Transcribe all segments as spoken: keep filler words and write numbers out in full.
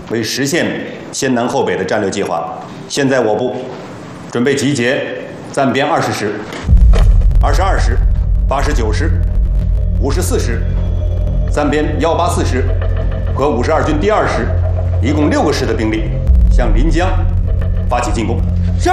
为实现先南后北的战略计划，现在我部准备集结暂编二十师、二十二师、八十九师、五十四师、暂编幺八四师和五十二军第二师，一共六个师的兵力，向临江发起进攻。 是。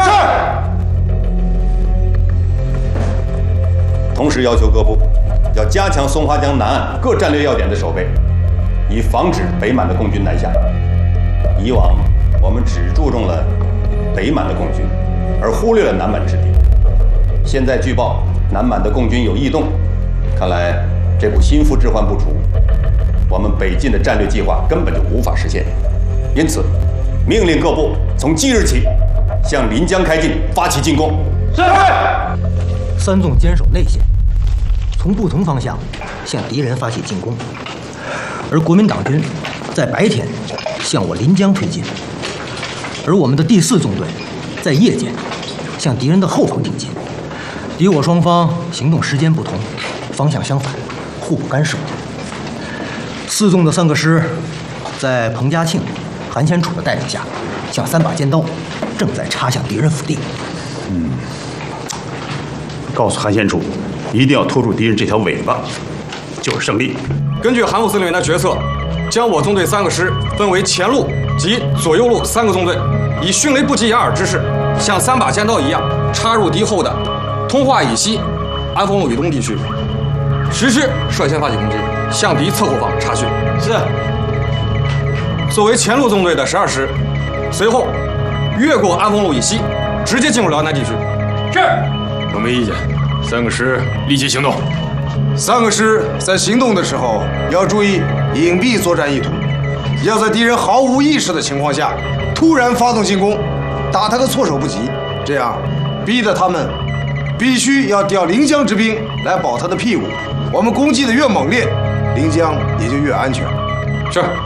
同时要求各部要加强松花江南岸各战略要点的守备，以防止北满的共军南下。以往我们只注重了北满的共军，而忽略了南满之敌。现在据报南满的共军有异动，看来这股心腹之患不除，我们北进的战略计划根本就无法实现。因此，命令各部从即日起向临江开进，发起进攻。 是。 三纵坚守内线，从不同方向向敌人发起进攻，而国民党军在白天向我临江推进，而我们的第四纵队在夜间向敌人的后方挺进。敌我双方行动时间不同，方向相反，互不干涉。四纵的三个师在彭家庆、韩先楚的带领下，像三把尖刀，正在插向敌人腹地。 嗯，告诉韩先楚，一定要拖住敌人这条尾巴，就是胜利。 根据韩副司令员的决策，将我纵队三个师分为前路及左右路三个纵队，以迅雷不及掩耳之势，像三把尖刀一样插入敌后的通化以西、安丰路以东地区。十师率先发起攻击，向敌侧后方查询。 是。 作为前路纵队的十二师，随后越过安丰路以西，直接进入辽南地区。 是。 我没意见，三个师立即行动。 三个师在行动的时候要注意隐蔽作战意图，要在敌人毫无意识的情况下突然发动进攻，打他个措手不及，这样逼得他们必须要调临江之兵来保他的屁股。我们攻击的越猛烈，临江也就越安全。 是。